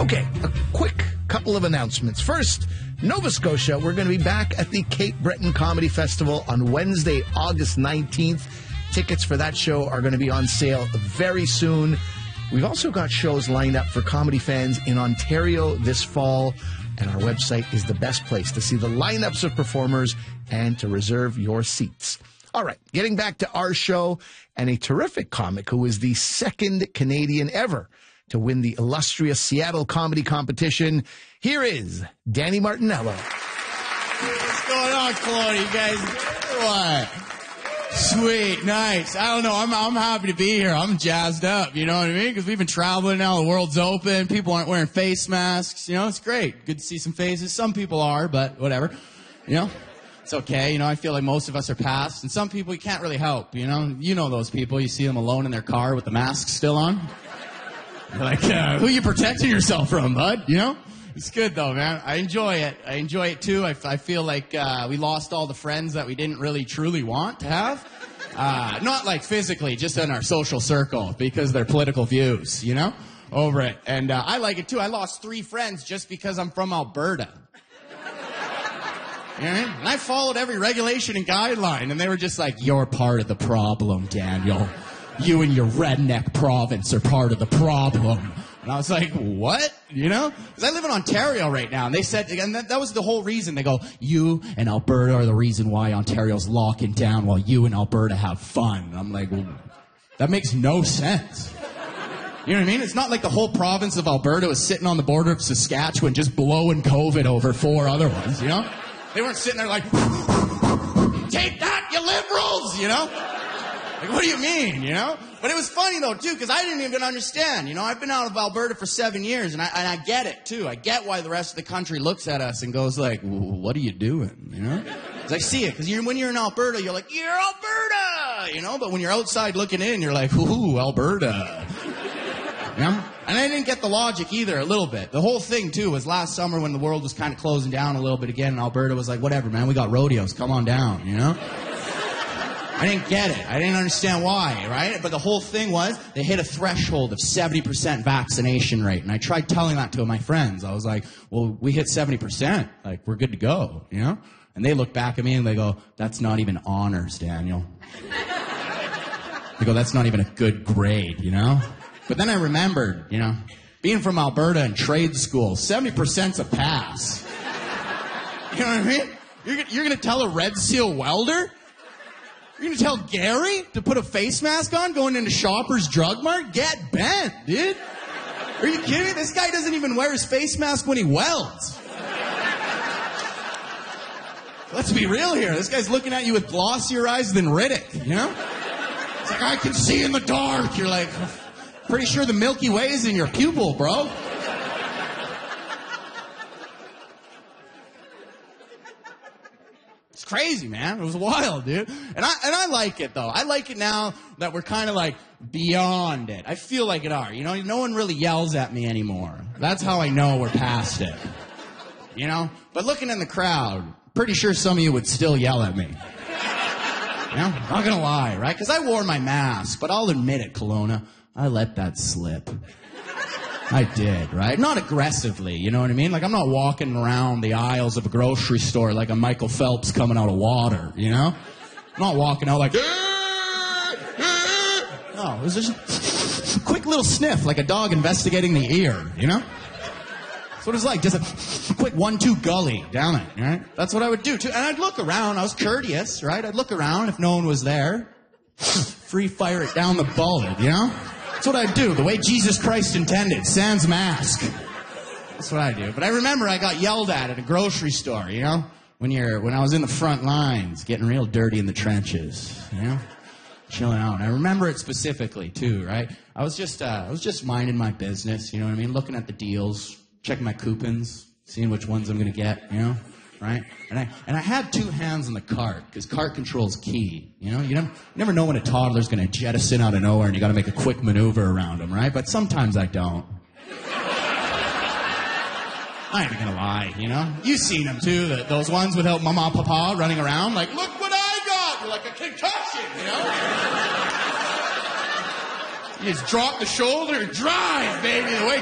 Okay, a quick couple of announcements. First, Nova Scotia, we're going to be back at the Cape Breton Comedy Festival on Wednesday, August 19th. Tickets for that show are going to be on sale very soon. We've also got shows lined up for comedy fans in Ontario this fall, and our website is the best place to see the lineups of performers and to reserve your seats. All right, getting back to our show, and a terrific comic who is the second Canadian ever to win the illustrious Seattle Comedy Competition. Here is Danny Martinello. What's going on, Claude? You guys, what? Sweet, nice. I don't know. I'm happy to be here. I'm jazzed up. You know what I mean? Because we've been traveling now. The world's open. People aren't wearing face masks. You know, it's great. Good to see some faces. Some people are, but whatever. You know, it's okay. You know, I feel like most of us are past, and some people you can't really help. You know those people. You see them alone in their car with the mask still on. You're like, who are you protecting yourself from, bud? You know? It's good, though, man. I enjoy it. I enjoy it, too. I feel like we lost all the friends that we didn't really truly want to have. Not like physically, just in our social circle, because of their political views, you know, over it. And I like it, too. I lost 3 friends just because I'm from Alberta. You know what I mean? And I followed every regulation and guideline, and they were just like, you're part of the problem, Daniel. You and your redneck province are part of the problem. And I was like, what? You know? Because I live in Ontario right now. And they said, and that was the whole reason. They go, you and Alberta are the reason why Ontario's locking down while you and Alberta have fun. And I'm like, well, that makes no sense. You know what I mean? It's not like the whole province of Alberta was sitting on the border of Saskatchewan just blowing COVID over 4 other ones, you know? They weren't sitting there like, take that, you liberals, you know? Like, what do you mean, you know? But it was funny, though, too, because I didn't even understand. You know, I've been out of Alberta for 7 years, and I get it, too. I get why the rest of the country looks at us and goes like, what are you doing, you know? Because I see it. Because when you're in Alberta, you're like, you're Alberta, you know? But when you're outside looking in, you're like, ooh, Alberta. You know? And I didn't get the logic either, a little bit. The whole thing, too, was last summer when the world was kind of closing down a little bit again, and Alberta was like, whatever, man, we got rodeos, come on down, you know? I didn't get it. I didn't understand why, right? But the whole thing was they hit a threshold of 70% vaccination rate. And I tried telling that to my friends. I was like, well, we hit 70%. Like, we're good to go, you know? And they look back at me and they go, that's not even honors, Daniel. They go, that's not even a good grade, you know? But then I remembered, you know, being from Alberta and trade school, 70%'s a pass. You know what I mean? You're going to tell a Red Seal welder? You're going to tell Gary to put a face mask on going into Shoppers Drug Mart? Get bent, dude. Are you kidding me? This guy doesn't even wear his face mask when he welds. Let's be real here. This guy's looking at you with glossier eyes than Riddick, you know? It's like, I can see in the dark. You're like, pretty sure the Milky Way is in your pupil, bro. It's crazy, man. It was wild, dude. And I like it, though. I like it now that we're kind of like beyond it. I feel like it are. You know, no one really yells at me anymore. That's how I know we're past it. You know? But looking in the crowd, pretty sure some of you would still yell at me. You know? Not gonna lie, right? Because I wore my mask, but I'll admit it, Kelowna. I let that slip. I did, right? Not aggressively, you know what I mean? Like, I'm not walking around the aisles of a grocery store like a Michael Phelps coming out of water, you know? I'm not walking out like, no, it was just a quick little sniff, like a dog investigating the ear, you know? That's what it's like, just a quick 1-2 gully down it, right? That's what I would do, too. And I'd look around. I was courteous, right? I'd look around if no one was there. Free fire it down the bullet, you know? That's what I do, the way Jesus Christ intended, sans mask. That's what I do. But I remember I got yelled at a grocery store, you know? When I was in the front lines, getting real dirty in the trenches, you know? Chilling out. And I remember it specifically, too, right? I was just minding my business, you know what I mean? Looking at the deals, checking my coupons, seeing which ones I'm gonna get, you know? Right? And I had 2 hands on the cart, because cart control's key. You know, you never know when a toddler's going to jettison out of nowhere and you got to make a quick maneuver around them, right? But sometimes I don't. I ain't gonna lie, you know? You've seen them too, those ones without mama, papa running around like, look what I got! You're like a concussion, you know? You just drop the shoulder and drive, baby, the way